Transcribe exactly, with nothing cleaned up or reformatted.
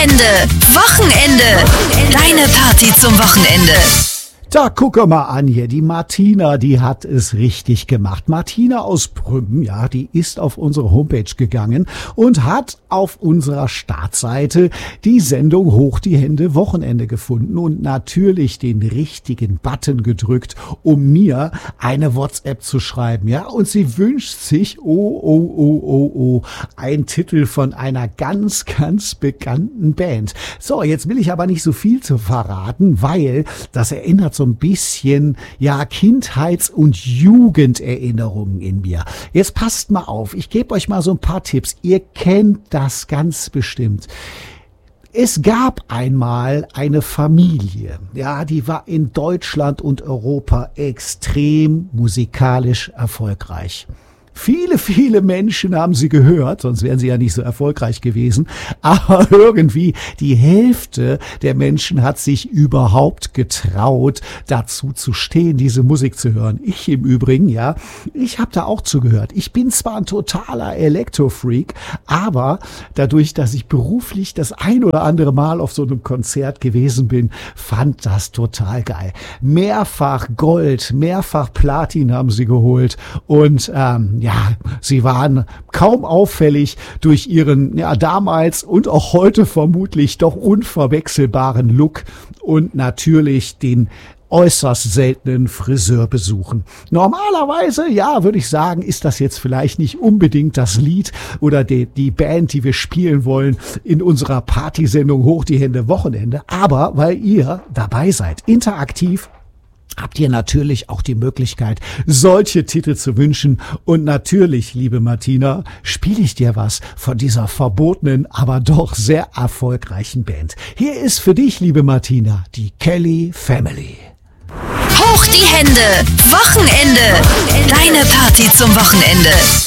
Hände. Wochenende. Deine Party zum Wochenende. Da guck mal an hier, die Martina, die hat es richtig gemacht. Martina aus Prüm, ja, die ist auf unsere Homepage gegangen und hat auf unserer Startseite die Sendung Hoch die Hände Wochenende gefunden und natürlich den richtigen Button gedrückt, um mir eine WhatsApp zu schreiben, ja. Und sie wünscht sich, oh, oh, oh, oh, oh, ein Titel von einer ganz, ganz bekannten Band. So, jetzt will ich aber nicht so viel zu verraten, weil das erinnert so ein bisschen, ja, Kindheits- und Jugenderinnerungen in mir. Jetzt passt mal auf, ich gebe euch mal so ein paar Tipps. Ihr kennt das ganz bestimmt. Es gab einmal eine Familie, ja, die war in Deutschland und Europa extrem musikalisch erfolgreich. Viele, viele Menschen haben sie gehört, sonst wären sie ja nicht so erfolgreich gewesen. Aber irgendwie die Hälfte der Menschen hat sich überhaupt getraut, dazu zu stehen, diese Musik zu hören. Ich im Übrigen, ja, ich habe da auch zugehört. Ich bin zwar ein totaler Elektrofreak, aber dadurch, dass ich beruflich das ein oder andere Mal auf so einem Konzert gewesen bin, fand das total geil. Mehrfach Gold, mehrfach Platin haben sie geholt und ähm, ja, sie waren kaum auffällig durch ihren, ja, damals und auch heute vermutlich doch unverwechselbaren Look und natürlich den äußerst seltenen Friseurbesuchen. Normalerweise, ja, würde ich sagen, ist das jetzt vielleicht nicht unbedingt das Lied oder die, die Band, die wir spielen wollen in unserer Partysendung Hoch die Hände Wochenende, aber weil ihr dabei seid, interaktiv, habt ihr natürlich auch die Möglichkeit, solche Titel zu wünschen. Und natürlich, liebe Martina, spiele ich dir was von dieser verbotenen, aber doch sehr erfolgreichen Band. Hier ist für dich, liebe Martina, die Kelly Family. Hoch die Hände. Wochenende. Deine Party zum Wochenende.